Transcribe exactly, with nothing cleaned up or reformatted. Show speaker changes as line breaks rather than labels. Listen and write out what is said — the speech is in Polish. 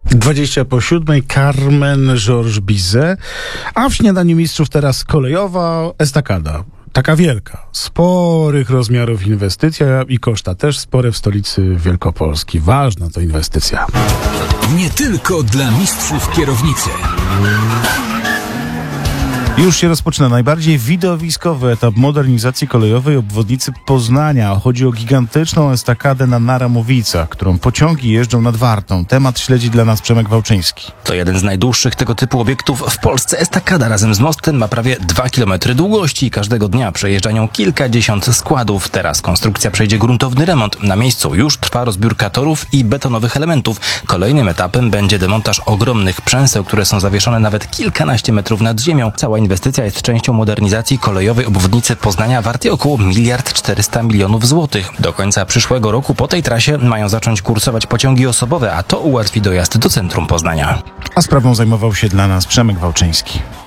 dwadzieścia po siódmej, Carmen Georges Bizet, a w Śniadaniu Mistrzów teraz kolejowa estakada. Taka wielka, sporych rozmiarów inwestycja i koszta też spore w stolicy Wielkopolski. Ważna to inwestycja.
Nie tylko dla mistrzów kierownicy.
Już się rozpoczyna najbardziej widowiskowy etap modernizacji kolejowej obwodnicy Poznania. Chodzi o gigantyczną estakadę na Naramowicach, którą pociągi jeżdżą nad Wartą. Temat śledzi dla nas Przemek Wałczyński.
To jeden z najdłuższych tego typu obiektów w Polsce. Estakada razem z mostem ma prawie dwa kilometry długości i każdego dnia przejeżdża nią kilkadziesiąt składów. Teraz konstrukcja przejdzie gruntowny remont. Na miejscu już trwa rozbiórka torów i betonowych elementów. Kolejnym etapem będzie demontaż ogromnych przęseł, które są zawieszone nawet kilkanaście metrów nad ziemią. Cała inwestycja jest częścią modernizacji kolejowej obwodnicy Poznania wartej około miliard czterysta milionów złotych. Do końca przyszłego roku po tej trasie mają zacząć kursować pociągi osobowe, a to ułatwi dojazd do centrum Poznania.
A sprawą zajmował się dla nas Przemek Wałczyński.